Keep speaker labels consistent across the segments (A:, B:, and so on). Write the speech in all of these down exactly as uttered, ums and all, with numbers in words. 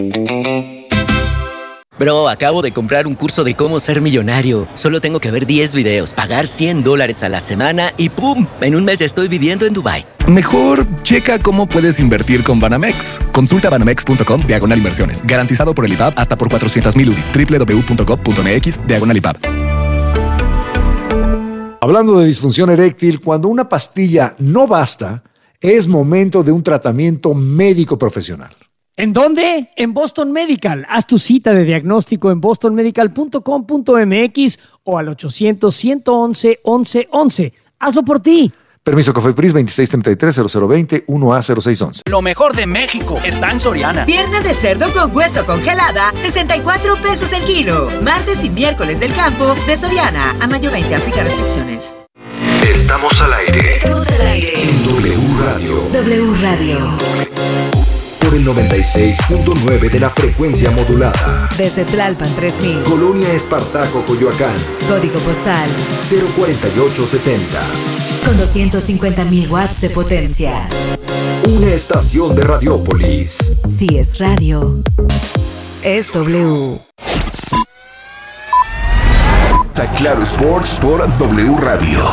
A: Bro, acabo de comprar un curso de cómo ser millonario. Solo tengo que ver diez videos, pagar cien dólares a la semana y ¡pum! En un mes ya estoy viviendo en Dubái.
B: Mejor checa cómo puedes invertir con Banamex. Consulta banamex.com diagonal inversiones. Garantizado por el I B A B hasta por cuatrocientos mil U D I s. www.gov.mx diagonal I B A B.
C: Hablando de disfunción eréctil, cuando una pastilla no basta, es momento de un tratamiento médico profesional.
D: ¿En dónde? En Boston Medical. Haz tu cita de diagnóstico en boston medical punto com punto m x o al ochocientos, ciento once, once once. Hazlo por ti.
C: Permiso COFEPRIS veintiséis treinta y tres, cero cero veinte, uno A cero seis once.
E: Lo mejor de México está en Soriana.
F: Pierna de cerdo con hueso congelada, sesenta y cuatro pesos el kilo. Martes y miércoles del campo de Soriana. A mayo veinte, aplica restricciones.
G: Estamos al aire.
H: Estamos al aire.
G: En W Radio.
H: W Radio.
G: Por el noventa y seis punto nueve de la frecuencia modulada.
H: Desde Tlalpan tres mil.
G: Colonia Espartaco, Coyoacán.
H: Código postal
G: cero cuarenta y ocho setenta.
H: Con doscientos cincuenta mil watts de potencia.
G: Una estación de Radiópolis.
H: Si es radio, es W.
G: A Claro Sports por W Radio.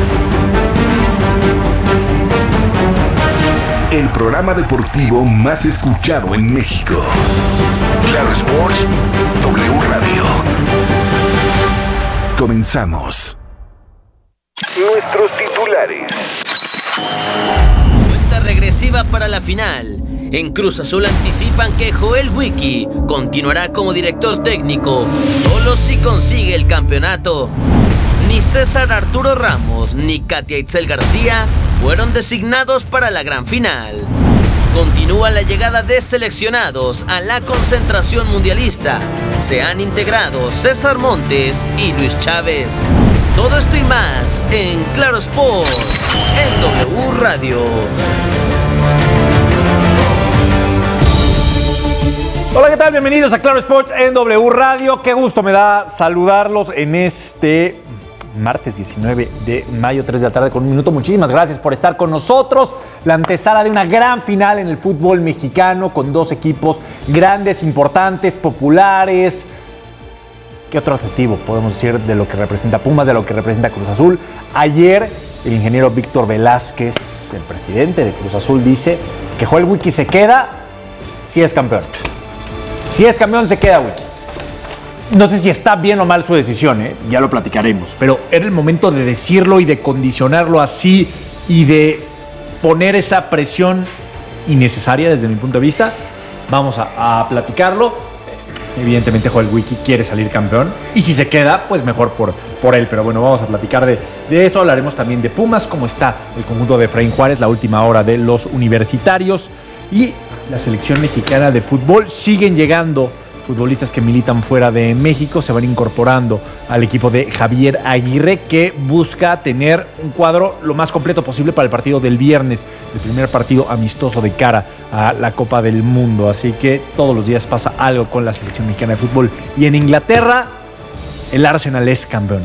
G: El programa deportivo más escuchado en México. Claro Sports, W Radio. Comenzamos. Nuestros titulares.
A: Cuenta regresiva para la final. En Cruz Azul anticipan que Joel Wiki continuará como director técnico solo si consigue el campeonato. Ni César Arturo Ramos ni Katia Itzel García fueron designados para la gran final. Continúa la llegada de seleccionados a la concentración mundialista. Se han integrado César Montes y Luis Chávez. Todo esto y más en Claro Sports, en W Radio.
I: Hola, ¿qué tal? Bienvenidos a Claro Sports en W Radio. Qué gusto me da saludarlos en este martes diecinueve de mayo, tres de la tarde con un minuto. Muchísimas gracias por estar con nosotros. La antesala de una gran final en el fútbol mexicano con dos equipos grandes, importantes, populares. ¿Qué otro adjetivo podemos decir de lo que representa Pumas, de lo que representa Cruz Azul? Ayer el ingeniero Víctor Velázquez, el presidente de Cruz Azul, dice que Joel Wiki se queda si es campeón. Si es campeón, se queda Wiki. No sé si está bien o mal su decisión, ¿eh? Ya lo platicaremos. Pero era el momento de decirlo y de condicionarlo así y de poner esa presión innecesaria desde mi punto de vista. Vamos a, a platicarlo. Evidentemente Joel Wiki quiere salir campeón. Y si se queda, pues mejor por, por él. Pero bueno, vamos a platicar de, de eso. Hablaremos también de Pumas, cómo está el conjunto de Efraín Juárez, la última hora de los universitarios. Y la selección mexicana de fútbol. Siguen llegando futbolistas que militan fuera de México, se van incorporando al equipo de Javier Aguirre, que busca tener un cuadro lo más completo posible para el partido del viernes, el primer partido amistoso de cara a la Copa del Mundo. Así que todos los días pasa algo con la selección mexicana de fútbol. Y en Inglaterra, el Arsenal es campeón.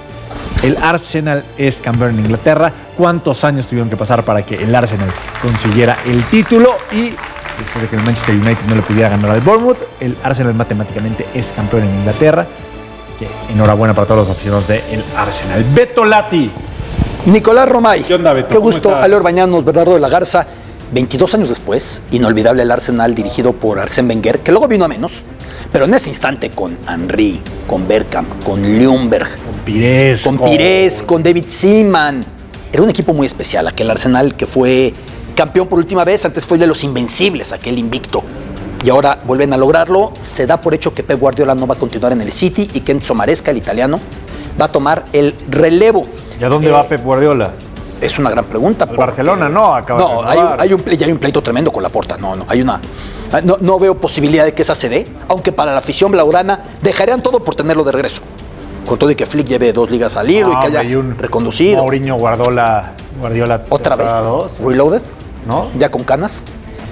I: El Arsenal es campeón en Inglaterra. ¿Cuántos años tuvieron que pasar para que el Arsenal consiguiera el título? Y después de que el Manchester United no le pudiera ganar al Bournemouth, el Arsenal matemáticamente es campeón en Inglaterra. Que enhorabuena para todos los aficionados del Arsenal. Beto Lati.
J: Nicolás Romay.
I: ¿Qué onda, Beto?
J: Qué gusto. Alor Bañanos, Bernardo de la Garza. veintidós años después, inolvidable el Arsenal dirigido por Arsène Wenger, que luego vino a menos, pero en ese instante con Henry, con Bergkamp, con Ljungberg,
I: con Pires,
J: con, Pires, con David Seaman. Era un equipo muy especial, aquel Arsenal que fue campeón por última vez, antes fue de los invencibles, aquel invicto. Y ahora vuelven a lograrlo. Se da por hecho que Pep Guardiola no va a continuar en el City y que Enzo Maresca, el italiano, va a tomar el relevo.
I: ¿Y a dónde eh, va Pep Guardiola?
J: Es una gran pregunta.
I: Al Barcelona, ¿no? Acaba
J: no,
I: de
J: hay, hay, un, hay un pleito tremendo con Laporta. No, no, hay una. No, no veo posibilidad de que esa se dé, aunque para la afición blaugrana dejarían todo por tenerlo de regreso. Con todo y que Flick lleve dos ligas al hilo no, y que haya un reconducido.
I: Mourinho Guardiola, Guardiola
J: otra vez. Dos. Reloaded. ¿No? Ya con canas.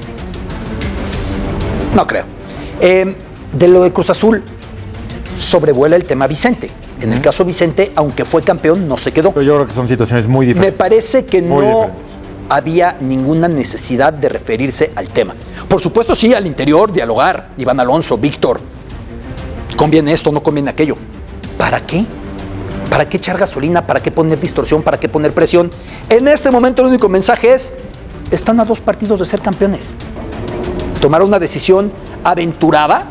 J: No creo. Eh, de lo de Cruz Azul, sobrevuela el tema Vicente. En uh-huh. el caso Vicente, aunque fue campeón, no se quedó.
I: Pero yo creo que son situaciones muy diferentes.
J: Me parece que
I: muy
J: no.
I: Diferentes.
J: había ninguna necesidad de referirse al tema. Por supuesto, sí, al interior, dialogar. Iván Alonso, Víctor, conviene esto, no conviene aquello. ¿Para qué? ¿Para qué echar gasolina? ¿Para qué poner distorsión? ¿Para qué poner presión? En este momento el único mensaje es, están a dos partidos de ser campeones. Tomar una decisión aventurada,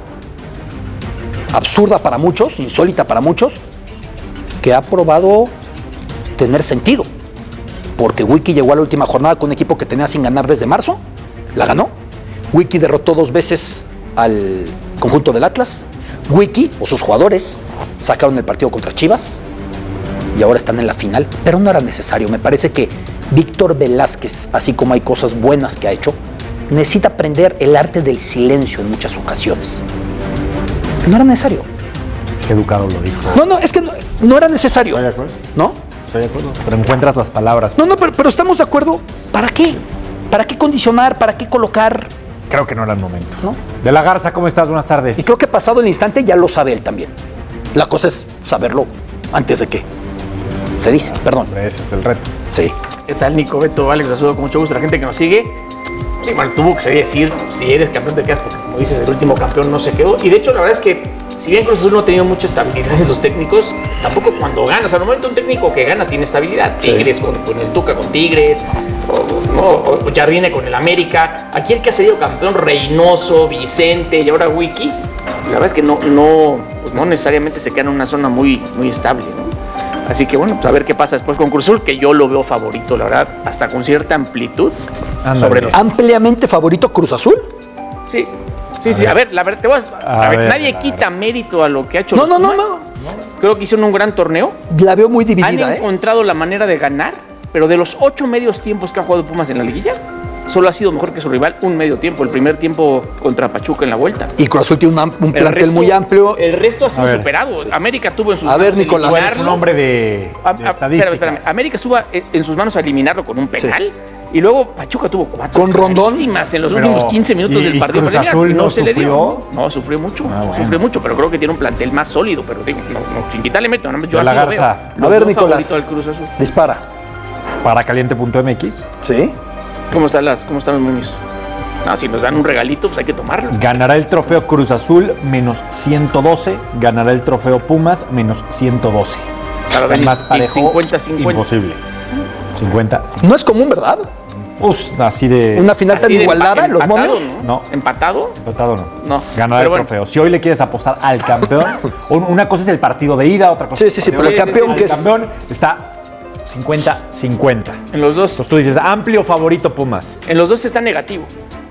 J: absurda para muchos, insólita para muchos, que ha probado tener sentido. Porque Wiki llegó a la última jornada con un equipo que tenía sin ganar desde marzo, la ganó. Wiki derrotó dos veces al conjunto del Atlas. Wiki o sus jugadores sacaron el partido contra Chivas y ahora están en la final, pero no era necesario. Me parece que Víctor Velázquez, así como hay cosas buenas que ha hecho, necesita aprender el arte del silencio en muchas ocasiones. No era necesario.
I: Qué educado lo dijo.
J: No, no, es que no, no era necesario.
I: Estoy de acuerdo.
J: ¿No?
I: Estoy de acuerdo. Pero encuentras las palabras.
J: No, no, pero, pero estamos de acuerdo. ¿Para qué? ¿Para qué condicionar? ¿Para qué colocar?
I: Creo que no era el momento.
J: ¿No?
I: De la Garza, ¿cómo estás? Buenas tardes.
J: Y creo que pasado el instante ya lo sabe él también. La cosa es saberlo antes de que se dice, perdón.
I: Ese es el reto.
J: Sí.
K: ¿Qué tal, Nico, Beto, Alex? Los saludo con mucho gusto a la gente que nos sigue. Sí, bueno, tuvo que decir, si eres campeón te quedas, porque como dices, el último campeón no se quedó. Y de hecho, la verdad es que, si bien Cruz Azul no ha tenido mucha estabilidad en sus técnicos, tampoco cuando gana. O sea, normalmente un técnico que gana tiene estabilidad. Tigres sí. con, con el Tuca con Tigres, o, no, o Jardine con el América. Aquí el que ha sido campeón, Reynoso, Vicente y ahora Wiki, la verdad es que no, no, pues no necesariamente se queda en una zona muy, muy estable, ¿no? Así que bueno, pues a ver qué pasa después con Cruz Azul, que yo lo veo favorito, la verdad, hasta con cierta amplitud. Sobre los...
J: ¿Ampliamente favorito Cruz Azul?
K: Sí, sí, a sí. Ver. A ver, la verdad, te vas a, a ver, ver, nadie a quita ver. mérito a lo que ha hecho
J: no,
K: los
J: no,
K: Pumas. No, no, no. Creo que hicieron un gran torneo.
J: La veo muy dividida.
K: Han encontrado
J: ¿eh?
K: la manera de ganar, pero de los ocho medios tiempos que ha jugado Pumas en la liguilla, solo ha sido mejor que su rival un medio tiempo, el primer tiempo contra Pachuca en la vuelta.
J: Y Cruz Azul tiene un, un plantel resto, muy amplio.
K: El resto ha sido superado. Sí. América tuvo en sus
J: a
K: manos
J: ver, Nicolás,
I: es un hombre de,
K: a, a,
I: de estadísticas.
K: Espérame, espérame. América estuvo en sus manos a eliminarlo con un penal. Sí. Y luego Pachuca tuvo cuatro.
J: Con Rondón.
K: En los pero, últimos quince minutos
I: y,
K: del partido.
I: Cruz Azul
K: no,
I: no
K: se le dio.
I: No,
K: no sufrió mucho.
I: Ah, bueno.
K: Sufrió mucho, pero creo que tiene un plantel más sólido. Pero digo, no, no, sin quitarle mérito. Yo
I: de la Garza.
K: Lo veo.
J: A ver, Nicolás.
K: Cruz Azul.
J: Dispara.
I: Para caliente punto m x.
J: Sí.
K: ¿Cómo están las, cómo están los momios? No, si nos dan un regalito, pues hay que tomarlo.
I: Ganará el trofeo Cruz Azul menos ciento doce. Ganará el trofeo Pumas menos ciento doce.
K: Claro,
I: el más parejo.
K: cincuenta cincuenta.
I: Imposible. cincuenta cincuenta.
J: No es común, ¿verdad?
I: Uf, así de.
J: Una final tan igualada, los momios.
K: ¿no?
I: no.
K: ¿Empatado?
I: Empatado no.
K: No.
I: Ganará el bueno. trofeo. Si hoy le quieres apostar al campeón, una cosa es el partido de ida, otra cosa
J: sí,
I: es
J: el
I: sí,
J: partido
I: sí,
J: sí, pero el campeón
I: el
J: que es.
I: El campeón está cincuenta cincuenta.
K: En los dos.
I: Entonces tú dices, amplio favorito Pumas.
K: En los dos está negativo.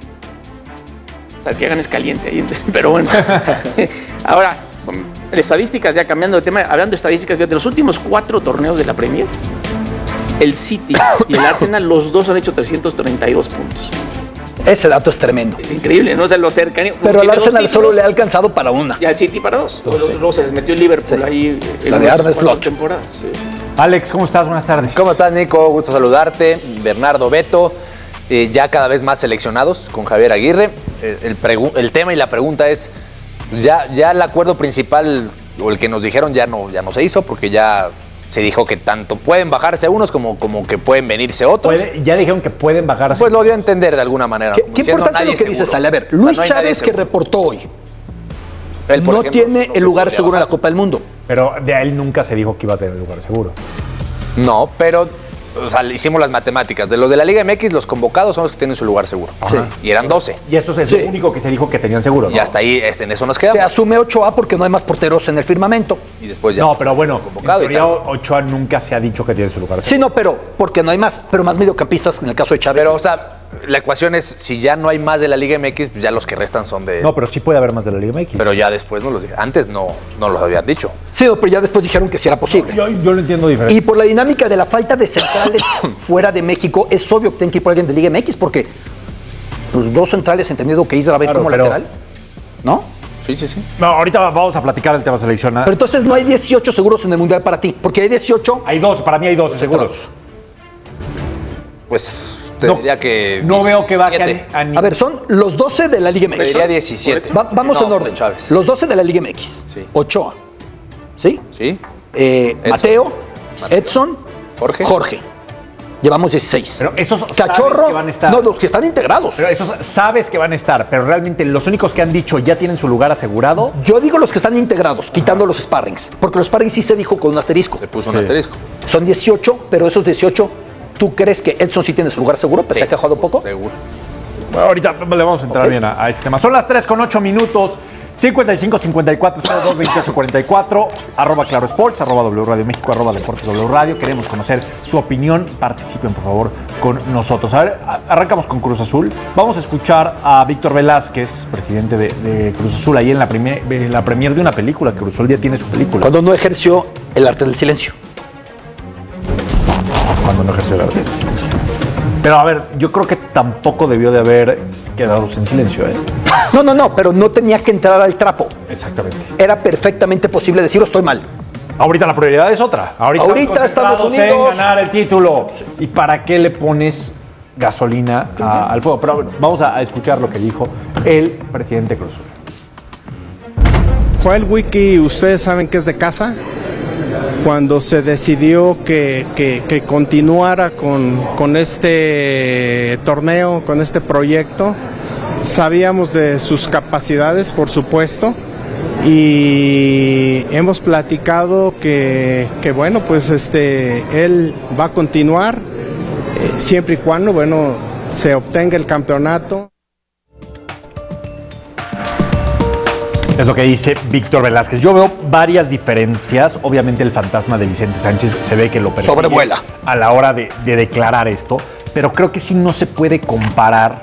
K: O sea, el que gana es caliente ahí. Pero bueno. Ahora, estadísticas, ya cambiando de tema, hablando de estadísticas, de los últimos cuatro torneos de la Premier, el City y el Arsenal, los dos han hecho trescientos treinta y dos puntos.
J: Ese dato es tremendo.
K: Es increíble, ¿no? O sea, lo cercano.
J: Pero al Arsenal solo le ha alcanzado para una.
K: Y al City para dos. Luego, sí. luego se les metió el Liverpool sí. ahí.
J: La de Arne Slot.
K: Sí.
I: Alex, ¿cómo estás? Buenas tardes.
L: ¿Cómo estás, Nico? Gusto saludarte. Bernardo, Beto. Eh, ya cada vez más seleccionados con Javier Aguirre. Eh, el, pregu- el tema y la pregunta es, ya, ya el acuerdo principal o el que nos dijeron ya no, ya no se hizo porque ya se dijo que tanto pueden bajarse unos como, como que pueden venirse otros.
I: ¿Puede? Ya dijeron que pueden bajarse.
L: Pues lo dio a entender de alguna manera.
J: Qué, qué importante lo que
L: seguro.
J: dices, Ale. A ver, Luis
L: o sea, no
J: Chávez que reportó hoy
L: él,
J: no
L: ejemplo,
J: tiene
L: no
J: el lugar seguro en la
L: bajarse.
J: Copa del Mundo.
I: Pero de a él nunca se dijo que iba a tener el lugar seguro.
L: No, pero o sea, hicimos las matemáticas. De los de la Liga M X, los convocados son los que tienen su lugar seguro.
J: Sí.
L: Y eran doce.
I: Y esto es el sí. único que se dijo que tenían seguro, ¿no?
L: Y hasta ahí, este, en eso nos quedamos.
J: Se asume Ochoa porque no hay más porteros en el firmamento.
L: Y después ya.
I: No, pero bueno,
L: convocado
I: en teoría Ochoa nunca se ha dicho que tiene su lugar seguro.
J: Sí, no, pero porque no hay más. Pero más mediocampistas en el caso de Chávez.
L: Pero, o sea, la ecuación es, si ya no hay más de la Liga M X, pues ya los que restan son de...
I: No, pero sí puede haber más de la Liga M X.
L: Pero ya después no los dije. Antes no, no los habían dicho.
J: Sí, no, pero ya después dijeron que sí era posible.
I: No, yo, yo lo entiendo diferente.
J: Y por la dinámica de la falta de centrales fuera de México, es obvio que tienen que ir por alguien de Liga M X porque los dos centrales, entendido que Isra va claro, como pero... lateral, ¿no?
L: Sí, sí, sí.
I: No, ahorita vamos a platicar del tema selección.
J: Pero entonces no hay dieciocho seguros en el Mundial para ti, porque hay dieciocho...
I: Hay dos, para mí hay dos seguros.
L: Pues... Te
I: no,
L: diría que
I: no veo que baje
J: a, a, a ver, son los doce de la Liga M X.
L: Te diría diecisiete.
J: Va, vamos
L: no,
J: en orden.
L: Chávez.
J: Los doce de la Liga M X.
L: Sí.
J: Ochoa. ¿Sí?
L: Sí.
J: Eh, Mateo, Mateo, Edson,
L: Jorge.
J: Jorge. Llevamos dieciséis.
I: Pero esos
J: Cachorro,
I: sabes que van a estar.
J: No, los que están integrados.
I: Pero esos sabes que van a estar, pero realmente los únicos que han dicho ya tienen su lugar asegurado.
J: Yo digo los que están integrados, quitando los sparrings. Porque los sparrings sí se dijo con un asterisco.
L: Se puso un
I: Sí.
L: asterisco.
J: Son dieciocho, pero esos dieciocho, ¿tú crees que Edson sí tiene su lugar seguro? Pese
L: Sí.
J: a que ha jugado poco.
L: Seguro.
I: Bueno, ahorita le vamos a entrar
J: Ok.
I: bien a, a este tema. Son las tres con ocho minutos. cincuenta y cinco cincuenta y cuatro cero dos veintiocho cuarenta y cuatro, arroba Claro Sports, arroba W Radio México, arroba Deportes W Radio. Queremos conocer su opinión. Participen, por favor, con nosotros. A ver, a- arrancamos con Cruz Azul. Vamos a escuchar a Víctor Velázquez, presidente de, de Cruz Azul, ahí en la, primer, en la premier de una película. Cruz Azul ya tiene su película.
J: Cuando no ejerció el arte del silencio.
I: Cuando no ejerció la audiencia. Pero a ver, yo creo que tampoco debió de haber quedado en silencio, ¿eh?
J: No, no, no, pero no tenía que entrar al trapo.
I: Exactamente.
J: Era perfectamente posible decirlo, estoy mal.
I: Ahorita la prioridad es otra. Ahorita,
J: Ahorita
I: estamos
J: Estados
I: concentrados
J: Unidos.
I: en ganar el título. ¿Y para qué le pones gasolina a- al fuego? Pero bueno, vamos a, a escuchar lo que dijo el presidente Cruz Azul.
M: Joel Wiki, ustedes saben que es de casa. Cuando se decidió que, que- que continuara con, con este torneo, con este proyecto, sabíamos de sus capacidades, por supuesto, y hemos platicado que, que bueno, pues este, él va a continuar eh, siempre y cuando, bueno, se obtenga el campeonato.
I: Es lo que dice Víctor Velázquez. Yo veo varias diferencias. Obviamente el fantasma de Vicente Sánchez se ve que lo persigue
J: Sobrevuela.
I: a la hora de, de declarar esto, pero creo que sí no se puede comparar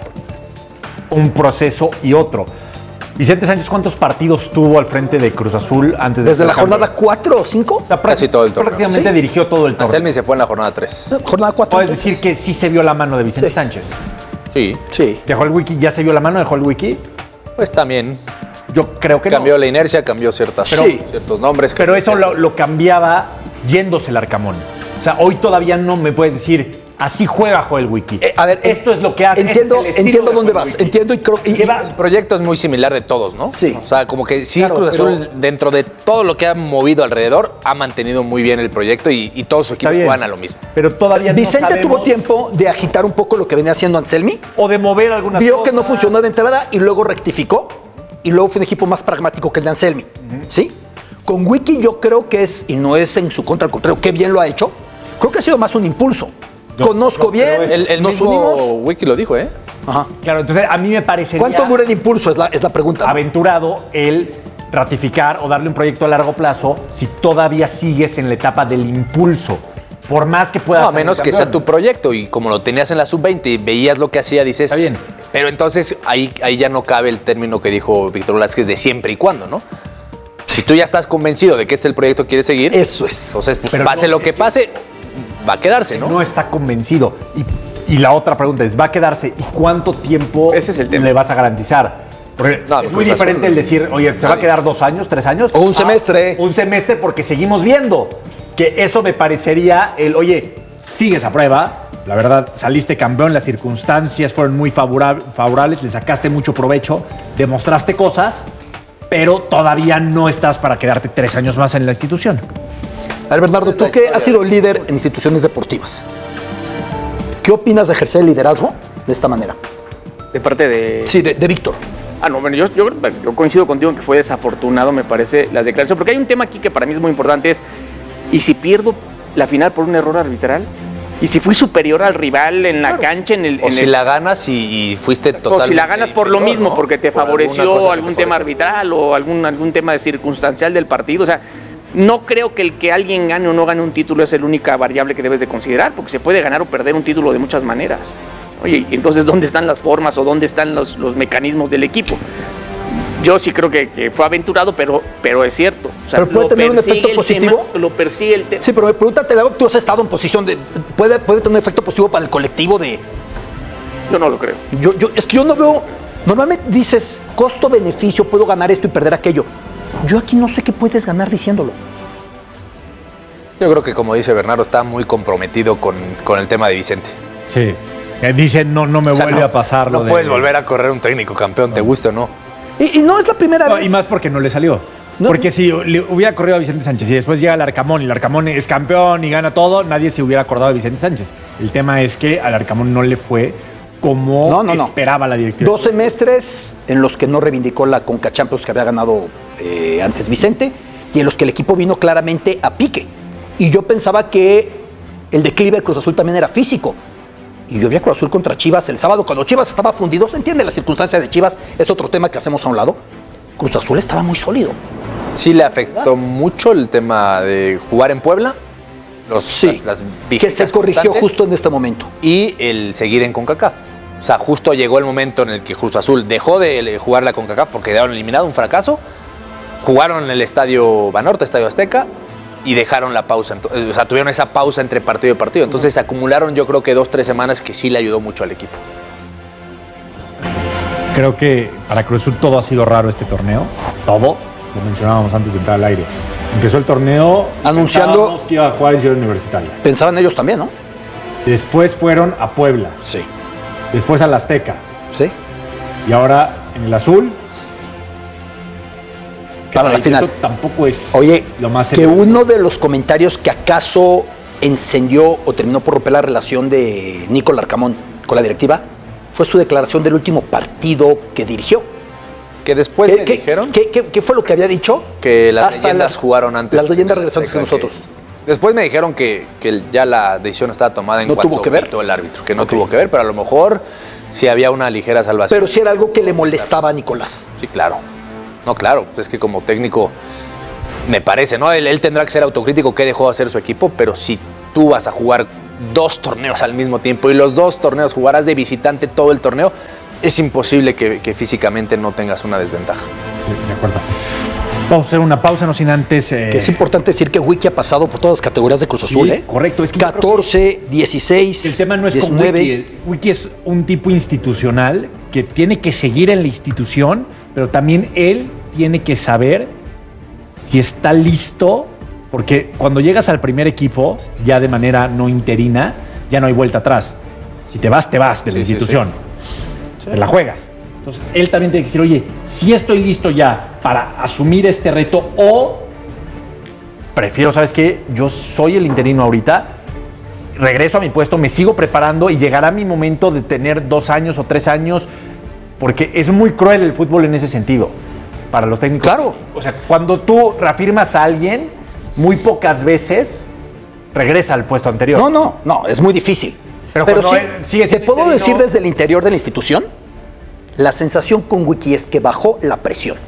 I: un proceso y otro. Vicente Sánchez, ¿cuántos partidos tuvo al frente de Cruz Azul antes de
J: Desde
I: ser
J: la
I: campeón?
J: jornada cuatro o cinco.
I: O sea,
L: Casi todo el torneo.
I: prácticamente
J: Sí.
I: dirigió todo el torneo.
L: Anselmi se fue en la jornada tres.
J: Jornada cuatro.
I: Puedes decir que sí se vio la mano de Vicente
J: Sí.
I: Sánchez.
L: Sí.
J: Sí.
I: ¿Dejó el wiki? ¿Ya se vio la mano? ¿Dejó el wiki?
L: Pues también.
I: Yo creo que
L: Cambió
I: no.
L: la inercia, cambió ciertas,
J: Pero- Sí.
L: ciertos nombres.
I: Pero
L: cambió
I: eso lo,
L: ciertas-
I: lo cambiaba yéndose el Arcamón. O sea, hoy todavía no me puedes decir, así juega Joel Wiki.
J: Eh, a ver,
I: esto es lo que hace.
J: Entiendo,
I: este es el estilo
J: entiendo
I: de
J: dónde
I: Joel
J: vas.
I: Wiki.
J: Entiendo y creo. y- y-
I: Lleva-
L: El proyecto es muy similar de todos, ¿no?
J: Sí.
L: O sea, como que sí,
J: Claro,
L: Cruz
J: pero-
L: Azul, dentro de todo lo que ha movido alrededor, ha mantenido muy bien el proyecto y, y todos sus
I: Está
L: equipos
I: bien.
L: juegan a lo mismo.
I: Pero todavía no
J: Vicente
I: sabemos-
J: tuvo tiempo de agitar un poco lo que venía haciendo Anselmi.
I: O de mover algunas
J: Vio
I: cosas.
J: que no funcionó de entrada y luego rectificó. Y luego fue un equipo más pragmático que el de Anselmi. ¿Sí? Con Wiki yo creo que es, y no es en su contra, al contrario, qué bien lo ha hecho. Creo que ha sido más un impulso.
I: Yo-
J: Conozco
I: yo
J: bien,
I: creo es-
L: El, el
J: nos
L: mismo
J: unimos.
L: Wiki lo dijo, ¿eh?
J: Ajá.
I: Claro, entonces a mí me parecería
J: ¿Cuánto dura el impulso? Es la, es la pregunta.
I: aventurado el ratificar o darle un proyecto a largo plazo si todavía sigues en la etapa del impulso. Por más que puedas
L: No, a
I: ser
L: menos que
I: campeón.
L: sea tu proyecto y como lo tenías en la sub veinte y veías lo que hacía, dices...
I: Está bien.
L: Pero entonces ahí, ahí ya no cabe el término que dijo Víctor Velázquez de siempre y cuando, ¿no? Si tú ya estás convencido de que este es el proyecto que quieres seguir,
J: Eso es.
L: entonces pues
I: Pero
L: pase
I: no,
L: lo
I: es
L: que
I: que-
L: pase, va a quedarse, ¿no?
I: No está convencido. Y, y la otra pregunta es, ¿va a quedarse? ¿Y cuánto tiempo
K: Ese es el tema.
I: le vas a garantizar? Porque
L: No,
I: es
L: pues,
I: muy
L: Cruz
I: diferente
L: Azul,
I: el decir, oye, ¿se va a
L: nadie.
I: quedar dos años, tres años?
J: O un
I: Ah,
J: semestre.
I: Un semestre porque seguimos viendo. Que eso me parecería el, oye, sigues a prueba. La verdad, saliste campeón, las circunstancias fueron muy favorab- favorables, le sacaste mucho provecho, demostraste cosas, pero todavía no estás para quedarte tres años más en la institución.
J: A ver, Bernardo, tú que has sido líder en instituciones deportivas, ¿qué opinas de ejercer el liderazgo de esta manera?
K: De parte de...
J: Sí, de, de Víctor.
K: Ah, no, bueno, yo, yo, yo coincido contigo en que fue desafortunado, me parece, las declaraciones. Porque hay un tema aquí que para mí es muy importante, es, ¿y si pierdo la final por un error arbitral? ¿Y si fui superior al rival en la cancha? En el,
L: O
K: en
L: si
K: el-
L: la ganas y, y fuiste
K: o
L: totalmente
K: si la ganas por lo
L: inferior,
K: mismo,
L: ¿no?
K: porque te
L: Por alguna
K: favoreció
L: cosa que
K: algún
L: te
K: tema
L: favoreció.
K: arbitral o algún, algún tema de circunstancial del partido. O sea, no creo que el que alguien gane o no gane un título es la única variable que debes de considerar, porque se puede ganar o perder un título de muchas maneras. Oye, entonces, ¿dónde están las formas o dónde están los, los mecanismos del equipo? Yo sí creo que, que fue aventurado, pero, pero es cierto. O sea,
J: ¿Pero puede
K: lo
J: tener un
K: persigue
J: efecto
K: el
J: positivo?
K: tema, lo persigue el tema.
J: Sí, pero pregúntate, tú has estado en posición de... ¿Puede, puede tener un efecto positivo para el colectivo de...
K: Yo no lo creo.
J: Yo, yo, es que yo no veo... Normalmente dices, costo-beneficio, puedo ganar esto y perder aquello. Yo aquí no sé qué puedes ganar diciéndolo.
L: Yo creo que, como dice Bernardo, está muy comprometido con, con el tema de Vicente.
I: Sí. Dicen, no, no me
L: O sea,
I: vuelve
L: no-
I: a pasar lo
L: No
I: de-
L: puedes volver a correr un técnico campeón, te gusta o no.
J: Y, y no es la primera
I: No,
J: vez.
I: y más porque no le salió. No. Porque si le hubiera corrido a Vicente Sánchez y después llega Larcamón y Larcamón es campeón y gana todo, nadie se hubiera acordado de Vicente Sánchez. El tema es que a Larcamón no le fue como no, no, esperaba no. la directiva.
J: Dos semestres en los que no reivindicó la Conca Champions que había ganado eh, antes Vicente y en los que el equipo vino claramente a pique. Y yo pensaba que el declive de Cruz Azul también era físico. Y yo vi a Cruz Azul contra Chivas el sábado, cuando Chivas estaba fundido. ¿Se entiende la circunstancia de Chivas? Es otro tema que hacemos a un lado. Cruz Azul estaba muy sólido.
L: Sí le afectó ¿verdad? mucho el tema de jugar en Puebla. Los,
J: sí,
L: las, las
J: que se corrigió justo en este momento.
L: Y el seguir en CONCACAF. O sea, justo llegó el momento en el que Cruz Azul dejó de jugar la CONCACAF porque quedaron eliminados, un fracaso. Jugaron en el Estadio Banorte, Estadio Azteca, y dejaron la pausa. O sea, tuvieron esa pausa entre partido y partido. Entonces se acumularon yo creo que dos, tres semanas que sí le ayudó mucho al equipo.
I: Creo que para Cruz Azul todo ha sido raro este torneo. Todo. Lo mencionábamos antes de entrar al aire. Empezó el torneo
J: anunciando
I: que iba a jugar en Ciudad Universitaria.
J: Pensaban ellos también, ¿no?
I: Después fueron a Puebla.
J: Sí.
I: Después al Azteca.
J: Sí.
I: Y ahora en el azul.
J: Para la final.
I: Eso tampoco es
J: Oye,
I: lo más
J: que
I: seguro.
J: Uno de los comentarios que acaso encendió o terminó por romper la relación de Nico Larcamón con la directiva fue su declaración del último partido que dirigió.
L: Que después
J: ¿Qué,
L: me
J: qué,
L: dijeron...
J: ¿qué, qué, ¿Qué fue lo que había dicho?
L: Que las Hasta leyendas las, jugaron antes.
J: Las leyendas regresaron con nosotros.
L: Que, después me dijeron que, que ya la decisión estaba tomada en
J: ¿No
L: cuanto
J: tuvo que ver?
L: pitó el árbitro. Que no
J: okay.
L: tuvo que ver, pero a lo mejor sí había una ligera salvación.
J: Pero sí era algo que le molestaba a Nicolás.
L: Sí, claro. No, claro. Es que como técnico, me parece, ¿no? Él, él tendrá que ser autocrítico qué dejó de hacer su equipo, pero si tú vas a jugar dos torneos al mismo tiempo y los dos torneos jugarás de visitante todo el torneo, es imposible que, que físicamente no tengas una desventaja.
I: De acuerdo. Vamos a hacer una pausa, no sin antes... Eh...
J: Que es importante decir que Wiki ha pasado por todas las categorías de Cruz Azul,
I: sí,
J: ¿eh?
I: Correcto. Es que
J: catorce, dieciséis,
I: el tema no es
J: diecinueve.
I: con Wiki. Wiki es un tipo institucional que tiene que seguir en la institución, pero también él tiene que saber si está listo, porque cuando llegas al primer equipo, ya de manera no interina, ya no hay vuelta atrás. Si te vas, te vas de la sí, institución. Sí, sí. Te la juegas. Entonces, él también tiene que decir, oye, si estoy listo ya para asumir este reto o prefiero, ¿sabes qué? Yo soy el interino ahorita, regreso a mi puesto, me sigo preparando y llegará mi momento de tener dos años o tres años, porque es muy cruel el fútbol en ese sentido, para los técnicos.
J: Claro.
I: O sea, cuando tú reafirmas a alguien, muy pocas veces regresa al puesto anterior.
J: No, no, no, es muy difícil.
I: Pero,
J: Pero sí,
I: sigue
J: te puedo decir desde el interior de la institución, la sensación con Wiki es que bajó la presión.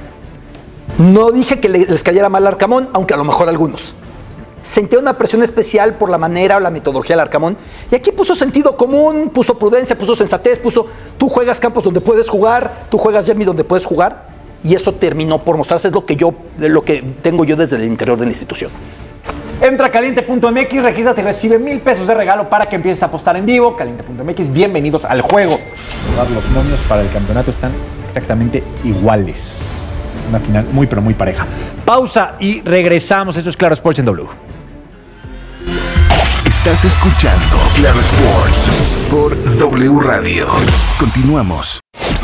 J: No dije que les cayera mal Larcamón, aunque a lo mejor algunos. Sentía una presión especial por la manera o la metodología de Larcamón. Y aquí puso sentido común, puso prudencia, puso sensatez, puso tú juegas campos donde puedes jugar, tú juegas Jeremy donde puedes jugar. Y esto terminó por mostrarse, es lo que yo, lo que tengo yo desde el interior de la institución.
I: Entra a caliente punto m x, regístrate y recibe mil pesos de regalo para que empieces a apostar en vivo. caliente punto m x, bienvenidos al juego. Los momios para el campeonato están exactamente iguales. Una final muy, pero muy pareja. Pausa y regresamos. Esto es Claro Sports en W.
G: Estás escuchando Claro Sports por W Radio. Continuamos.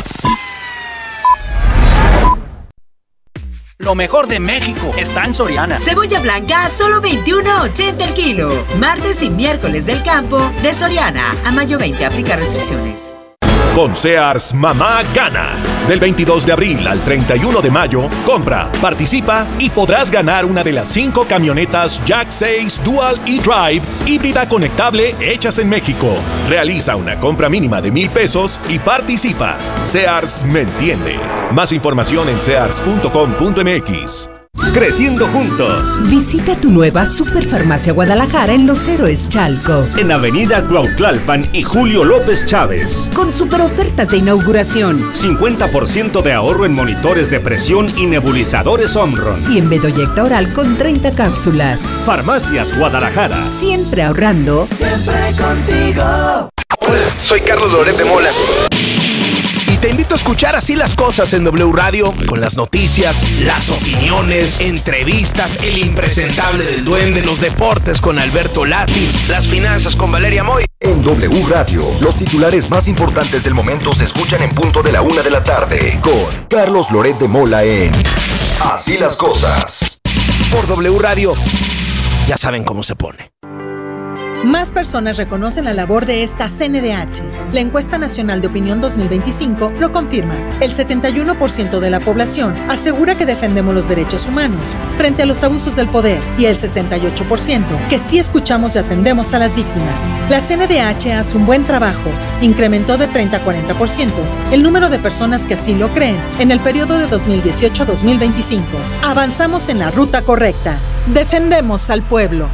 E: Lo mejor de México está en Soriana.
F: Cebolla blanca a solo veintiuno ochenta el kilo. Martes y miércoles del campo de Soriana. A mayo veinte aplica restricciones.
N: Con Sears, mamá gana. Del veintidós de abril al treinta y uno de mayo, compra, participa y podrás ganar una de las cinco camionetas Jack seis Dual e-Drive híbrida conectable hechas en México. Realiza una compra mínima de mil pesos y participa. Sears me entiende. Más información en sears punto com punto m x.
O: Creciendo juntos.
P: Visita tu nueva Superfarmacia Guadalajara en Los Héroes Chalco.
O: En Avenida Cuautlalpan y Julio López Chávez.
P: Con super ofertas de inauguración.
O: cincuenta por ciento de ahorro en monitores de presión y nebulizadores Omron.
P: Y en Bedoyecta Oral con treinta cápsulas.
O: Farmacias Guadalajara.
P: Siempre ahorrando.
Q: Siempre contigo.
G: Hola, soy Carlos Loret de Mola. Y te invito a escuchar Así las Cosas en W Radio, con las noticias, las opiniones, entrevistas, el impresentable del Duende, los deportes con Alberto Lati, las finanzas con Valeria Moy.
R: En W Radio, los titulares más importantes del momento se escuchan en punto de la una de la tarde, con Carlos Loret de Mola en Así las cosas.
G: Por W Radio, ya saben cómo se pone.
S: Más personas reconocen la labor de esta C N D H. La encuesta nacional de opinión dos mil veinticinco lo confirma. El setenta y uno por ciento de la población asegura que defendemos los derechos humanos frente a los abusos del poder y el sesenta y ocho por ciento que sí escuchamos y atendemos a las víctimas. La C N D H hace un buen trabajo. Incrementó de treinta a cuarenta por ciento el número de personas que así lo creen en el periodo de dos mil dieciocho a dos mil veinticinco. Avanzamos en la ruta correcta. Defendemos al pueblo.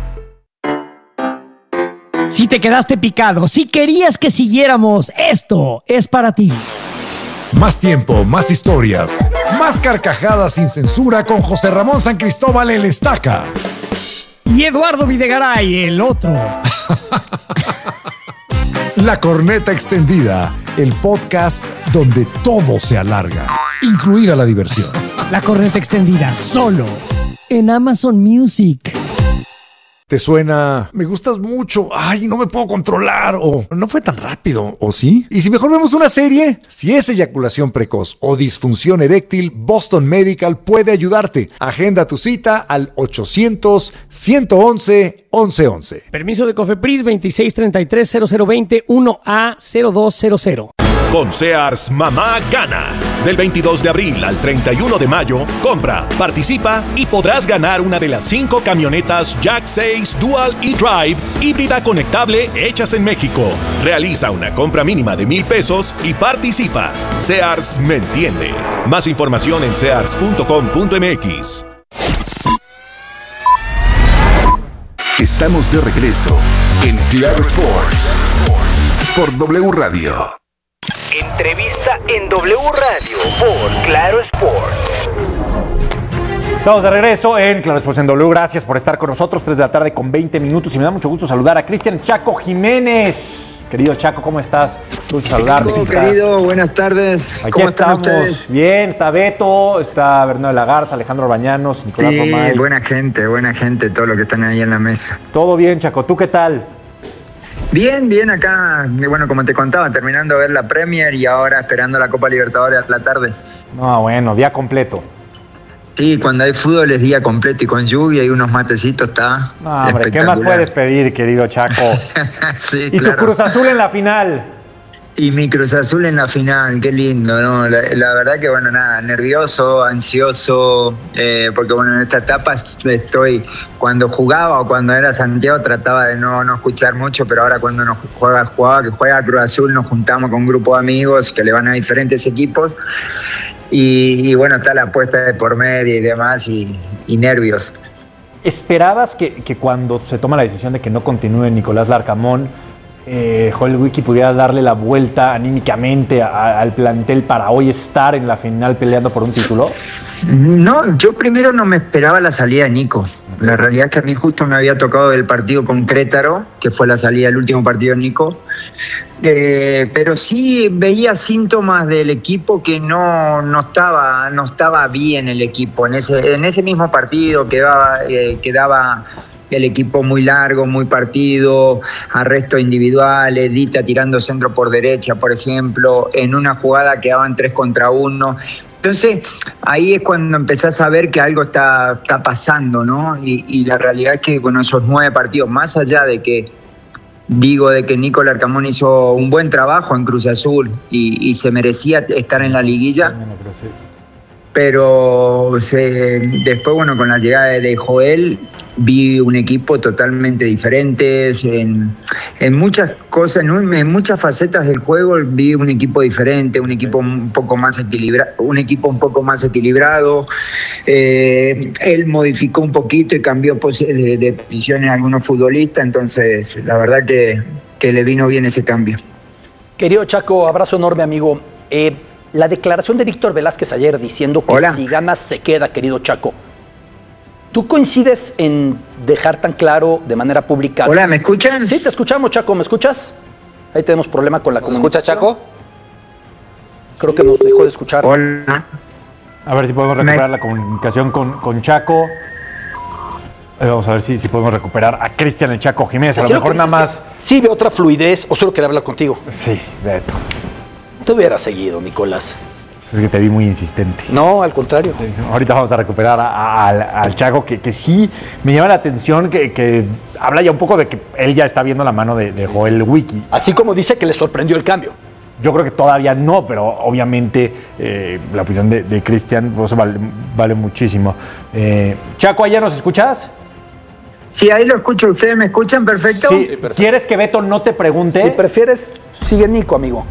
D: Si te quedaste picado, si querías que siguiéramos, esto es para ti.
C: Más tiempo, más historias, más carcajadas sin censura con José Ramón San Cristóbal el Estaca.
D: Y Eduardo Videgaray, el otro.
C: La Corneta Extendida, el podcast donde todo se alarga, incluida la diversión.
D: La Corneta Extendida, solo en Amazon Music.
C: ¿Te suena? Me gustas mucho. Ay, no me puedo controlar. O no fue tan rápido. ¿O sí? ¿Y si mejor vemos una serie? Si es eyaculación precoz o disfunción eréctil, Boston Medical puede ayudarte. Agenda tu cita al ochocientos, ciento once, once once.
D: Permiso de COFEPRIS veintiséis treinta y tres cero cero veinte uno A cero dos cero cero.
N: Con Sears Mamá Gana. Del veintidós de abril al treinta y uno de mayo, compra, participa y podrás ganar una de las cinco camionetas Jack seis Dual e-Drive híbrida conectable hechas en México. Realiza una compra mínima de mil pesos y participa. Sears me entiende. Más información en sears punto com punto m x.
R: Estamos de regreso en Claro Sports por W Radio.
E: Entrevista en W Radio por Claro Sports.
I: Estamos de regreso en Claro Sports en W. Gracias por estar con nosotros. tres de la tarde con veinte minutos. Y me da mucho gusto saludar a Cristian Chaco Jiménez. Querido Chaco, ¿cómo estás? Gusto saludarte.
T: Chaco, querido, buenas tardes.
I: Aquí
T: ¿Cómo
I: estamos.
T: están ustedes?
I: Bien, está Beto, está Bernardo de la Garza, Alejandro Bañanos, Nicolás
T: Sí,
I: Romay.
T: buena gente, buena gente, todo lo que están ahí en la mesa.
I: Todo bien, Chaco. ¿Tú qué tal?
T: Bien, bien acá, bueno, como te contaba, terminando de ver la Premier y ahora esperando la Copa Libertadores a la tarde.
I: No, bueno, día completo.
T: Sí, cuando hay fútbol es día completo y con lluvia y unos matecitos está
I: No, hombre, ¿qué más puedes pedir, querido Chaco?
T: Sí,
I: y
T: claro.
I: tu Cruz Azul en la final.
T: Y mi Cruz Azul en la final, qué lindo, ¿no? La, la verdad que, bueno, nada, nervioso, ansioso, eh, porque, bueno, en esta etapa estoy, cuando jugaba o cuando era Santiago trataba de no, no escuchar mucho, pero ahora cuando nos juega, jugaba, que juega Cruz Azul, nos juntamos con un grupo de amigos que le van a diferentes equipos y, y bueno, está la apuesta de por medio y demás y, y nervios.
I: ¿Esperabas que, que cuando se toma la decisión de que no continúe Nicolás Larcamón, Eh, Joel Wiki pudiera darle la vuelta anímicamente a, al plantel para hoy estar en la final peleando por un título?
T: No, yo primero no me esperaba la salida de Nico. La realidad es que a mí justo me había tocado el partido con Querétaro, que fue la salida del último partido de Nico. Eh, pero sí veía síntomas del equipo que no, no, estaba, no estaba bien el equipo. En ese, en ese mismo partido quedaba... Eh, quedaba el equipo muy largo, muy partido, arrestos individuales, Dita tirando centro por derecha, por ejemplo, en una jugada quedaban tres contra uno. Entonces, ahí es cuando empezás a ver que algo está, está pasando, ¿no? Y, y la realidad es que, bueno, esos nueve partidos, más allá de que, digo, de que Nico Larcamón hizo un buen trabajo en Cruz Azul y, y se merecía estar en la liguilla, pero se, después, bueno, con la llegada de Joel, vi un equipo totalmente diferente, en, en muchas cosas, en, en muchas facetas del juego vi un equipo diferente, un equipo un poco más equilibrado, un equipo un poco más equilibrado. Eh, él modificó un poquito y cambió de, de posiciones a algunos futbolistas, entonces la verdad que, que le vino bien ese cambio.
J: Querido Chaco, abrazo enorme, amigo. Eh, la declaración de Víctor Velázquez ayer diciendo que
T: Hola.
J: si gana se queda, querido Chaco. ¿Tú coincides en dejar tan claro de manera pública?
T: Hola, ¿me escuchan?
J: Sí, te escuchamos, Chaco, ¿me escuchas? Ahí tenemos problema con la comunicación.
L: ¿Escucha, Chaco?
J: Creo que nos dejó de escuchar.
T: Hola.
I: A ver si podemos recuperar Me... la comunicación con, con Chaco. Ahí vamos a ver si, si podemos recuperar a Cristian el Chaco Jiménez. A lo mejor nada más...
J: Sí, ve otra fluidez, o solo quería hablar contigo.
I: Sí, Beto.
J: Te hubiera seguido, Nicolás.
I: Es que te vi muy insistente.
J: No, al contrario.
I: Sí, ahorita vamos a recuperar a, a, al, al Chaco, que, que sí me llama la atención, que, que habla ya un poco de que él ya está viendo la mano de, de Joel Wiki.
J: Así como dice que le sorprendió el cambio.
I: Yo creo que todavía no, pero obviamente eh, la opinión de, de Cristian pues, vale, vale muchísimo. Eh, Chaco, ¿allá nos escuchas?
T: Sí, ahí lo escucho. ¿Ustedes me escuchan perfecto?
I: Sí, sí, perfecto. ¿Quieres que Beto no te pregunte?
J: Si prefieres, sigue Nico, amigo.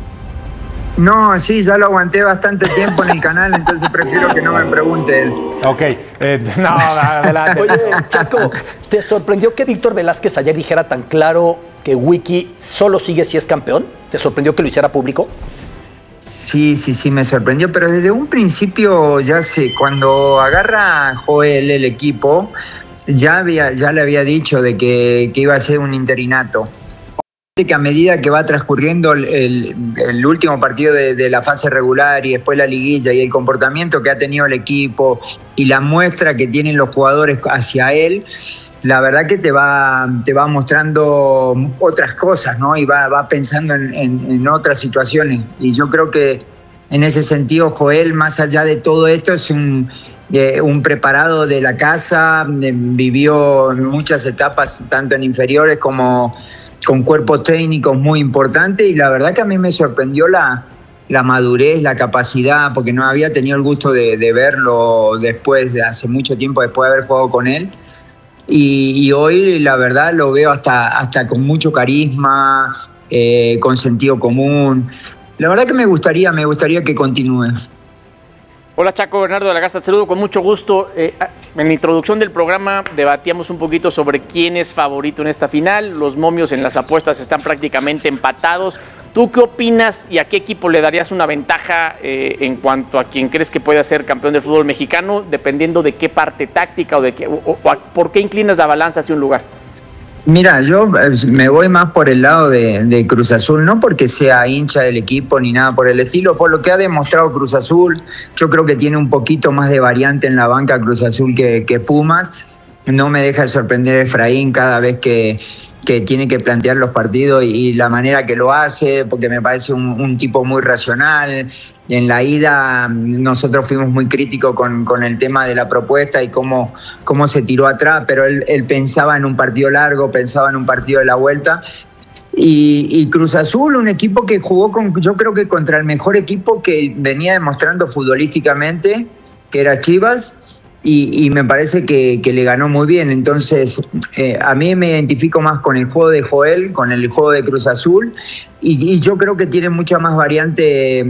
T: No, sí, ya lo aguanté bastante tiempo en el canal, entonces prefiero que no me pregunte él.
I: Ok, eh, no, adelante.
J: Oye, Chaco, ¿te sorprendió que Víctor Velázquez ayer dijera tan claro que Wiki solo sigue si es campeón? ¿Te sorprendió que lo hiciera público?
T: Sí, sí, sí, me sorprendió, pero desde un principio, ya sé, cuando agarra Joel el equipo, ya, había, ya le había dicho de que, que iba a ser un interinato. Que a medida que va transcurriendo el, el, el último partido de, de la fase regular y después la liguilla y el comportamiento que ha tenido el equipo y la muestra que tienen los jugadores hacia él, la verdad que te va, te va mostrando otras cosas, ¿no? Y va, va pensando en, en, en otras situaciones. Y yo creo que en ese sentido Joel, más allá de todo esto, es un, eh, un preparado de la casa, eh, vivió muchas etapas, tanto en inferiores como con cuerpos técnicos muy importantes, y la verdad que a mí me sorprendió la, la madurez, la capacidad, porque no había tenido el gusto de, de verlo después, de hace mucho tiempo después de haber jugado con él, y, y hoy la verdad lo veo hasta, hasta con mucho carisma, eh, con sentido común. La verdad que me gustaría, me gustaría que continúe.
K: Hola Chaco, Bernardo de la Garza, te saludo con mucho gusto. Eh, en la introducción del programa debatíamos un poquito sobre quién es favorito en esta final. Los momios en las apuestas están prácticamente empatados. ¿Tú qué opinas y a qué equipo le darías una ventaja eh, en cuanto a quién crees que pueda ser campeón del fútbol mexicano, dependiendo de qué parte táctica o de qué, o, o a, por qué inclinas la balanza hacia un lugar?
T: Mira, yo me voy más por el lado de, de Cruz Azul, no porque sea hincha del equipo ni nada por el estilo, por lo que ha demostrado Cruz Azul. Yo creo que tiene un poquito más de variante en la banca Cruz Azul que, que Pumas. No me deja de sorprender Efraín cada vez que, que tiene que plantear los partidos y, y la manera que lo hace, porque me parece un, un tipo muy racional. En la ida nosotros fuimos muy críticos con, con el tema de la propuesta y cómo, cómo se tiró atrás, pero él, él pensaba en un partido largo, pensaba en un partido de la vuelta. Y, y Cruz Azul, un equipo que jugó, con, yo creo que contra el mejor equipo que venía demostrando futbolísticamente, que era Chivas, y, y me parece que, que le ganó muy bien. Entonces, eh, a mí me identifico más con el juego de Joel, con el juego de Cruz Azul, y, y yo creo que tiene mucha más variante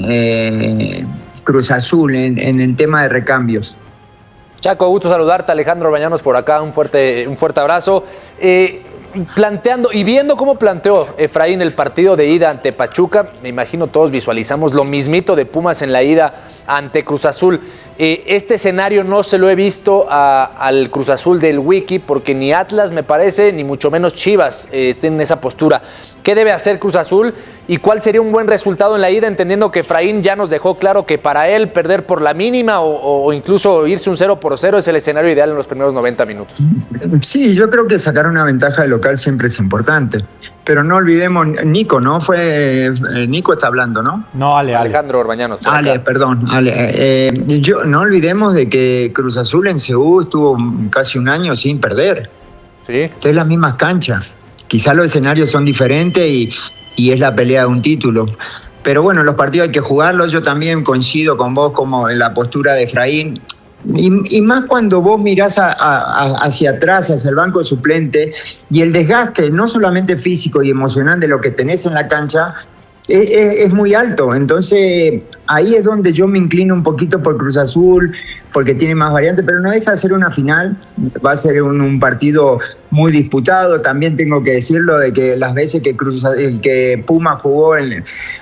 T: eh, Cruz Azul en, en el tema de recambios.
L: Chaco, gusto saludarte. Alejandro Bañanos por acá, un fuerte, un fuerte abrazo. Eh, planteando y viendo cómo planteó Efraín el partido de ida ante Pachuca, me imagino todos visualizamos lo mismito de Pumas en la ida ante Cruz Azul. Eh, este escenario no se lo he visto a, al Cruz Azul del Wiki, porque ni Atlas, me parece, ni mucho menos Chivas eh, tienen esa postura. ¿Qué debe hacer Cruz Azul y cuál sería un buen resultado en la ida, entendiendo que Efraín ya nos dejó claro que para él perder por la mínima o, o incluso irse un cero por cero es el escenario ideal en los primeros noventa minutos?
T: Sí, yo creo que sacar una ventaja de local siempre es importante, pero no olvidemos, Nico, ¿no? Fue eh, Nico está hablando, ¿no?
I: No, Ale, Ale.
L: Alejandro Orbañanos.
T: Ale, acá. perdón, Ale. Eh, yo, no olvidemos de que Cruz Azul en Seúl estuvo casi un año sin perder.
L: Sí.
T: Es las mismas canchas. Quizás los escenarios son diferentes y, y es la pelea de un título. Pero bueno, los partidos hay que jugarlos. Yo también coincido con vos como en la postura de Efraín. Y, y más cuando vos mirás a, a, hacia atrás, hacia el banco suplente, y el desgaste, no solamente físico y emocional de lo que tenés en la cancha, es, es, es muy alto. Entonces, ahí es donde yo me inclino un poquito por Cruz Azul, porque tiene más variantes, pero no deja de ser una final. Va a ser un, un partido muy disputado. También tengo que decirlo de que las veces que, Cruz, que Puma jugó en,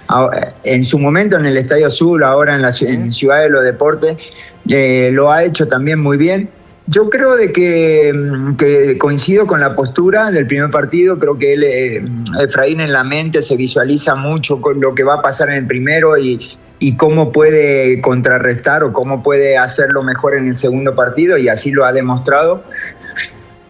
T: en su momento en el Estadio Azul, ahora en la en Ciudad de los Deportes, eh, lo ha hecho también muy bien. Yo creo de que, que coincido con la postura del primer partido. Creo que él, eh, Efraín en la mente se visualiza mucho con lo que va a pasar en el primero y, y cómo puede contrarrestar o cómo puede hacerlo mejor en el segundo partido, y así lo ha demostrado.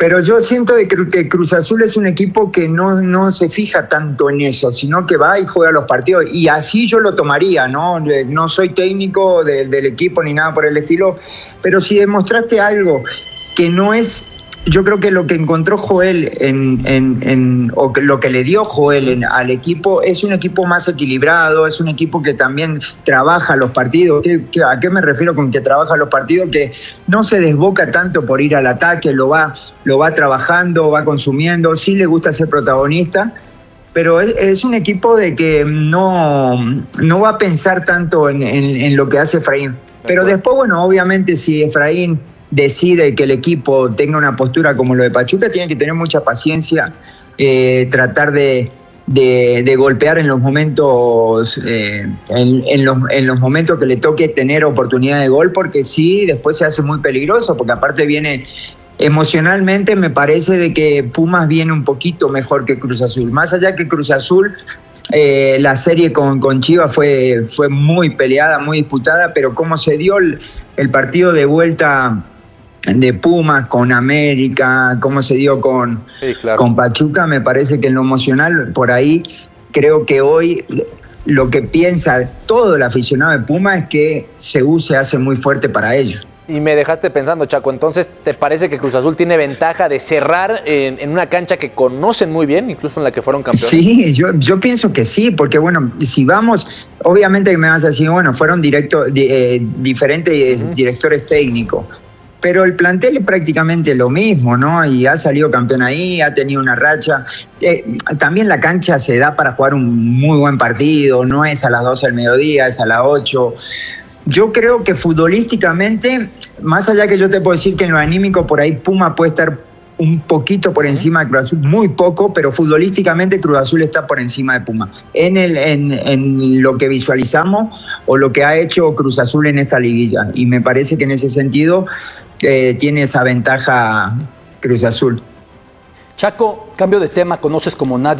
T: Pero yo siento de que, que Cruz Azul es un equipo que no, no se fija tanto en eso, sino que va y juega los partidos. Y así yo lo tomaría, ¿no? No soy técnico de, del equipo ni nada por el estilo, pero si demostraste algo que no es... Yo creo que lo que encontró Joel en, en, en, o que lo que le dio Joel en, al equipo es un equipo más equilibrado, es un equipo que también trabaja los partidos. ¿Qué, qué, ¿A qué me refiero con que trabaja los partidos? Que no se desboca tanto por ir al ataque, lo va, lo va trabajando, va consumiendo, sí le gusta ser protagonista, pero es, es un equipo de que no, no va a pensar tanto en, en, en lo que hace Efraín. Pero después, bueno, obviamente si Efraín decide que el equipo tenga una postura como lo de Pachuca, tiene que tener mucha paciencia, eh, tratar de, de, de golpear en los momentos eh, en, en, los, en los momentos que le toque tener oportunidad de gol, porque sí, después se hace muy peligroso, porque aparte viene emocionalmente, me parece de que Pumas viene un poquito mejor que Cruz Azul, más allá que Cruz Azul, eh, la serie con, con Chivas fue, fue muy peleada, muy disputada, pero cómo se dio el, el partido de vuelta de Pumas con América, cómo se dio con, sí, claro. con Pachuca, me parece que en lo emocional, por ahí, creo que hoy lo que piensa todo el aficionado de Pumas es que C U se hace muy fuerte para ellos.
L: Y me dejaste pensando, Chaco, entonces, ¿te parece que Cruz Azul tiene ventaja de cerrar en, en una cancha que conocen muy bien, incluso en la que fueron campeones?
T: Sí, yo, yo pienso que sí, porque bueno, si vamos, obviamente me vas a decir, bueno, fueron directo, eh, diferentes uh-huh. directores técnicos, pero el plantel es prácticamente lo mismo, ¿no? Y ha salido campeón ahí, ha tenido una racha. Eh, también la cancha se da para jugar un muy buen partido, no es a las doce del mediodía, es a las ocho. Yo creo que futbolísticamente, más allá que yo te puedo decir que en lo anímico por ahí Puma puede estar un poquito por encima de Cruz Azul, muy poco, pero futbolísticamente Cruz Azul está por encima de Puma. En, el, en, en lo que visualizamos o lo que ha hecho Cruz Azul en esta liguilla. Y me parece que en ese sentido eh, tiene esa ventaja Cruz Azul.
J: Chaco, cambio de tema, conoces como nadie